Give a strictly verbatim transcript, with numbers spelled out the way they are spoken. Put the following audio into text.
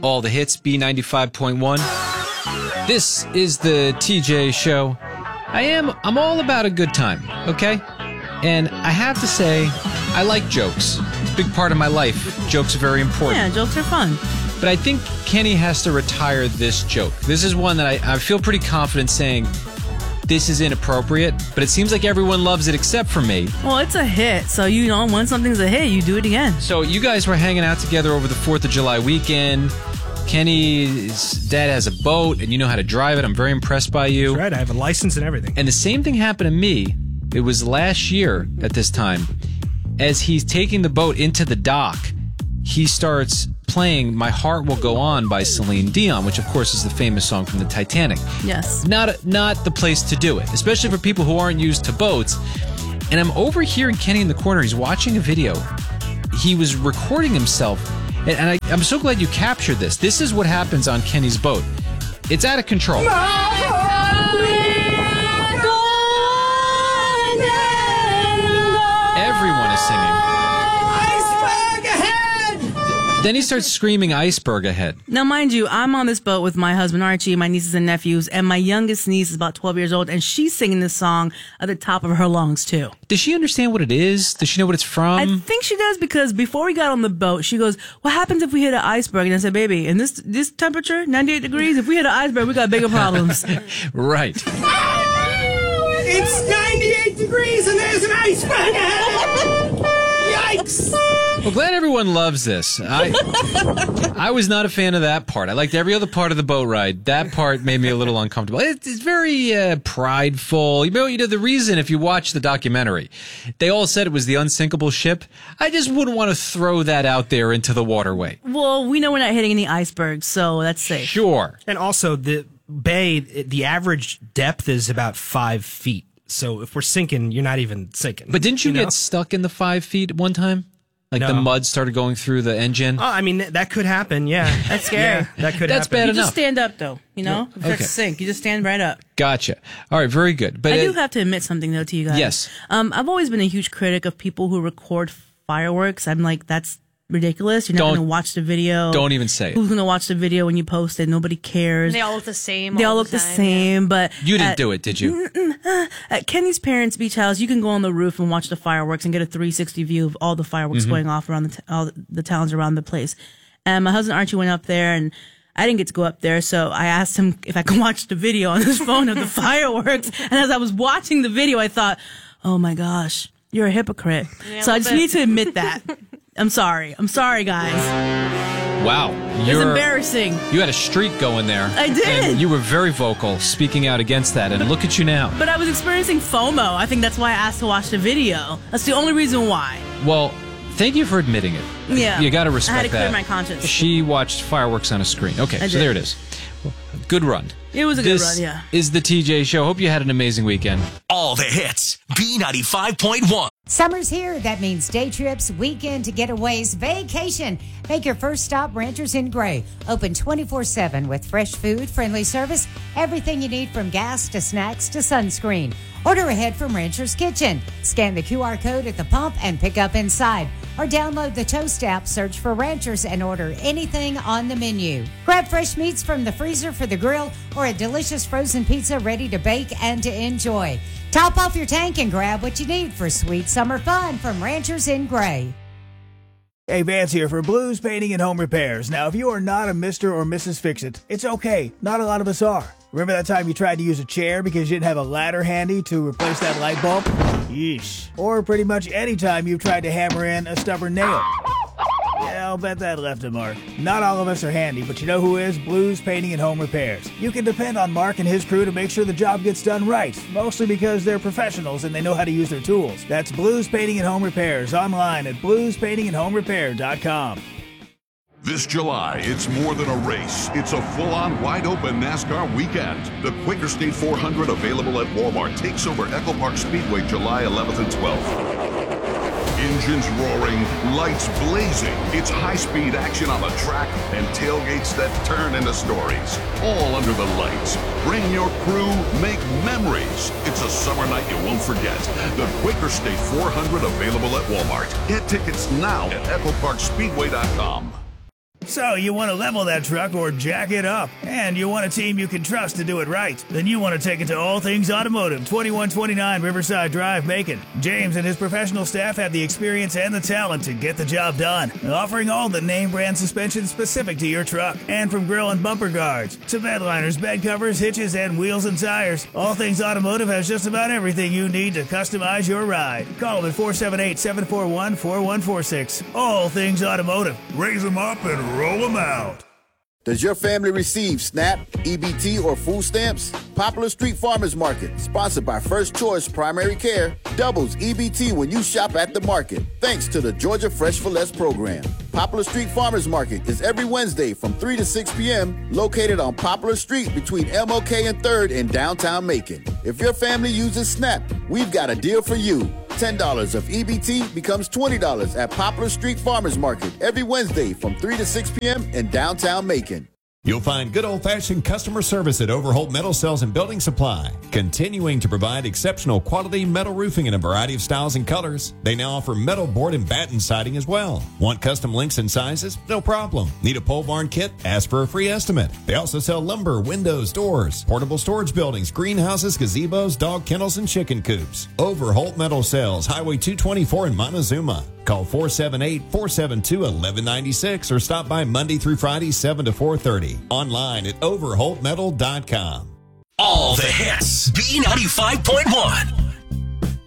All the hits, B ninety-five point one. This is the T J Show. I am, I'm all about a good time, okay? And I have to say, I like jokes. It's a big part of my life. Jokes are very important. Yeah, jokes are fun. But I think Kenny has to retire this joke. This is one that I, I feel pretty confident saying this is inappropriate, but it seems like everyone loves it except for me. Well, it's a hit, so you know when something's a hit, you do it again. So you guys were hanging out together over the fourth of July weekend. Kenny's dad has a boat, and you know how to drive it. I'm very impressed by you. That's right, I have a license and everything. And the same thing happened to me. It was last year at this time. As he's taking the boat into the dock, he starts playing My Heart Will Go On by Celine Dion, which of course is the famous song from the Titanic. Yes. Not, not the place to do it, especially for people who aren't used to boats. And I'm overhearing Kenny in the corner. He's watching a video. He was recording himself. And, and I, I'm so glad you captured this. This is what happens on Kenny's boat. It's out of control. Everyone is singing. Iceberg ahead! Then he starts screaming iceberg ahead. Now, mind you, I'm on this boat with my husband Archie, my nieces and nephews, and my youngest niece is about twelve years old, and she's singing this song at the top of her lungs, too. Does she understand what it is? Does she know what it's from? I think she does, because before we got on the boat, she goes, what happens if we hit an iceberg? And I said, baby, in this this temperature, ninety-eight degrees, if we hit an iceberg, we got bigger problems. Right. It's ninety-eight degrees and there's an iceberg ahead! Yikes! Well, glad everyone loves this. I I was not a fan of that part. I liked every other part of the boat ride. That part made me a little uncomfortable. It, it's very uh, prideful. You know, you know, the reason, if you watch the documentary, they all said it was the unsinkable ship. I just wouldn't want to throw that out there into the waterway. Well, we know we're not hitting any icebergs, so that's safe. Sure. And also, the bay, the average depth is about five feet. So if we're sinking, you're not even sinking. But didn't you, you know? get stuck in the five feet one time? Like No. the mud started going through the engine? Oh, I mean, that could happen, yeah. That's scary. Yeah, that could That's happen. bad You enough. just stand up, though, you know? If Okay. it's sink, you just stand right up. Gotcha. All right, very good. But I do uh, have to admit something, though, to you guys. Yes. Um, I've always been a huge critic of people who record fireworks. I'm like, that's ridiculous. You're not Don't- going to watch the video. don't even say it. Who's going to watch the video when you post it? Nobody cares. They all look the same. They all all look the time, same, but You didn't at, do it, did you? At Kenny's parents' beach house, you can go on the roof and watch the fireworks and get a three sixty view of all the fireworks Mm-hmm. going off around the t- all the towns around the place. And my husband Archie went up there, and I didn't get to go up there, so I asked him if I could watch the video on his phone of the fireworks. And as I was watching the video, I thought, "Oh my gosh, you're a hypocrite." Yeah, so a I just little need to admit that. I'm sorry. I'm sorry, guys. Wow. It's You're, embarrassing. You had a streak going there. I did. And you were very vocal, speaking out against that. And look at you now. But I was experiencing FOMO. I think that's why I asked to watch the video. That's the only reason why. Well, thank you for admitting it. Yeah. You got to respect I had to clear that. my conscience. She watched fireworks on a screen. Okay, I so did. there it is. Well, good run. It was a good This run, yeah. is the T J Show. Hope you had an amazing weekend. All the hits. B ninety-five point one. Summer's here. That means day trips, weekend getaways, vacation. Make your first stop Ranchers in Gray. Open twenty-four seven with fresh food, friendly service, everything you need from gas to snacks to sunscreen. Order ahead from Rancher's Kitchen. Scan the Q R code at the pump and pick up inside. Or download the Toast app, search for Ranchers, and order anything on the menu. Grab fresh meats from the freezer for the grill or a delicious frozen pizza ready to bake and to enjoy. Top off your tank and grab what you need for sweet summer fun from Ranchers in Gray. Hey, Vance here for Blues Painting and Home Repairs. Now, if you are not a Mister or Missus Fix-It, it's okay. Not a lot of us are. Remember that time you tried to use a chair because you didn't have a ladder handy to replace that light bulb? Yeesh. Or pretty much any time you've tried to hammer in a stubborn nail. Yeah, I'll bet that left a mark. Not all of us are handy, but you know who is? Blues Painting and Home Repairs. You can depend on Mark and his crew to make sure the job gets done right, mostly because they're professionals and they know how to use their tools. That's Blues Painting and Home Repairs online at blues painting and home repair dot com. This July, it's more than a race. It's a full-on, wide-open NASCAR weekend. The Quaker State four hundred, available at Walmart, takes over Echo Park Speedway July eleventh and twelfth. Engines roaring, lights blazing. It's high-speed action on the track and tailgates that turn into stories. All under the lights. Bring your crew, make memories. It's a summer night you won't forget. The Quaker State four hundred, available at Walmart. Get tickets now at echo park speedway dot com. So you want to level that truck or jack it up, and you want a team you can trust to do it right. Then you want to take it to All Things Automotive, twenty-one twenty-nine Riverside Drive, Macon. James and his professional staff have the experience and the talent to get the job done, offering all the name brand suspension specific to your truck. And from grill and bumper guards to bed liners, bed covers, hitches, and wheels and tires, All Things Automotive has just about everything you need to customize your ride. Call them at four seven eight, seven four one, four one four six. All Things Automotive. Raise them up and roll them out. Does your family receive SNAP, E B T, or food stamps? Poplar Street Farmers Market, sponsored by First Choice Primary Care, doubles E B T when you shop at the market, thanks to the Georgia Fresh for Less program. Poplar Street Farmers Market is every Wednesday from three to six p.m., located on Poplar Street between M L K and third in downtown Macon. If your family uses SNAP, we've got a deal for you. ten dollars of E B T becomes twenty dollars at Poplar Street Farmers Market every Wednesday from three to six p.m. in downtown Macon. You'll find good old-fashioned customer service at Overholt Metal Cells and Building Supply, continuing to provide exceptional quality metal roofing in a variety of styles and colors. They now offer metal board and batten siding as well. Want custom links and sizes? No problem. Need a pole barn kit? Ask for a free estimate. They also sell lumber, windows, doors, portable storage buildings, greenhouses, gazebos, dog kennels, and chicken coops. Overholt Metal Cells, Highway two twenty-four in Montezuma. Call four seven eight, four seven two, one one nine six or stop by Monday through Friday, seven to four thirty. Online at overholt metal dot com. All the hits. B ninety-five point one.